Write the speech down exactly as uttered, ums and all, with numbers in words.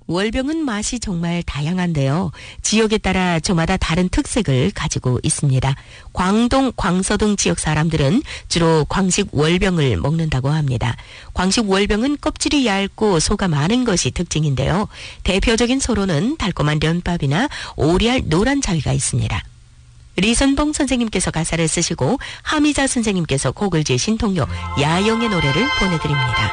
월병은 맛이 정말 다양한데요. 지역에 따라 저마다 다른 특색을 가지고 있습니다. 광동, 광서 등 지역 사람들은 주로 광식 월병을 먹는다고 합니다. 광식 월병은 껍질이 얇고 소가 많은 것이 특징인데요. 대표적인 소로는 달콤한 면밥이나 오리알 노란 자위가 있습니다. 리선봉 선생님께서 가사를 쓰시고 하미자 선생님께서 곡을 지으신 동요 야영의 노래를 보내드립니다.